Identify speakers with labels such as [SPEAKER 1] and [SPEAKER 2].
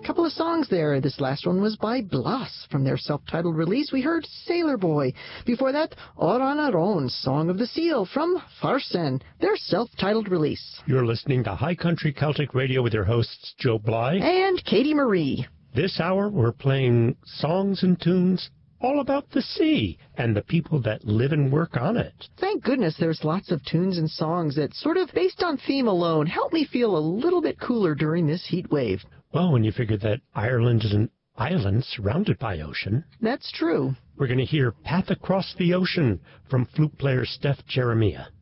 [SPEAKER 1] couple of songs there. This last one was by Blas from their self-titled release. We heard Sailor Boy. Before that, Oran Aron, Song of the Seal from Farsen, their self-titled release.
[SPEAKER 2] You're listening to High Country Celtic Radio with your hosts Joe Bly
[SPEAKER 1] and Katie Marie.
[SPEAKER 2] This hour we're playing songs and tunes all about the sea and the people that live and work on it.
[SPEAKER 1] Thank goodness there's lots of tunes and songs that sort of, based on theme alone, help me feel a little bit cooler during this heat wave.
[SPEAKER 2] Well, when you figure that Ireland is an island surrounded by ocean.
[SPEAKER 1] That's true.
[SPEAKER 2] We're going to hear Path Across the Ocean from flute player Steph Jeremiah.